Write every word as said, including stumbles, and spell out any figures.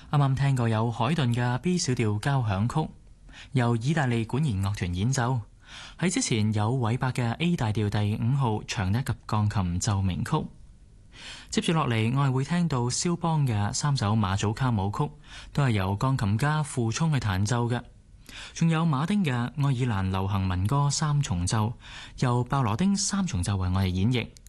啱啱聽過有海頓嘅 B 小調交響曲，由意大利管弦樂團演奏。喺之前有韋伯嘅 A 大調第五號長笛及鋼琴奏鳴曲。接住落嚟，我係會聽到肖邦嘅三首馬祖卡舞曲，都係由鋼琴家傅聰去彈奏嘅。仲有馬丁嘅愛爾蘭流行民歌三重奏，由鮑羅丁三重奏為我哋演繹。